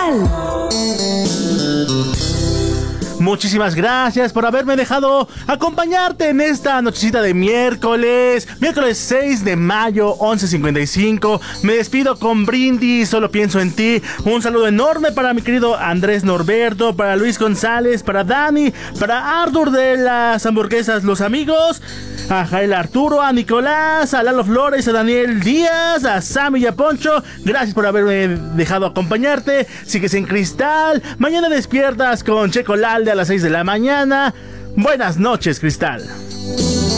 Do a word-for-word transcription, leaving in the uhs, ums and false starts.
Cristal. Muchísimas gracias por haberme dejado acompañarte en esta nochecita de miércoles, miércoles seis de mayo, once cincuenta y cinco. Me despido con brindis, solo pienso en ti. Un saludo enorme para mi querido Andrés Norberto, para Luis González, para Dani, para Arthur de las hamburguesas Los Amigos, a Jael Arturo, a Nicolás, a Lalo Flores, a Daniel Díaz, a Sammy y a Poncho. Gracias por haberme dejado acompañarte. Sigues en Cristal. Mañana despiertas con Checo Lalde a las seis de la mañana. Buenas noches, Cristal.